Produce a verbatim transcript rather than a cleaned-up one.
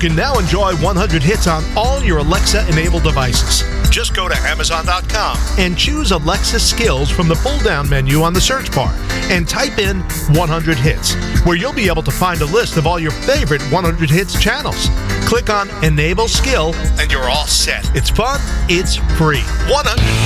can now enjoy one hundred hits on all your Alexa-enabled devices. Just go to Amazon dot com and choose Alexa Skills from the pull-down menu on the search bar and type in one hundred hits, where you'll be able to find a list of all your favorite one hundred hits channels. Click on Enable Skill and you're all set. It's fun, it's free. one hundred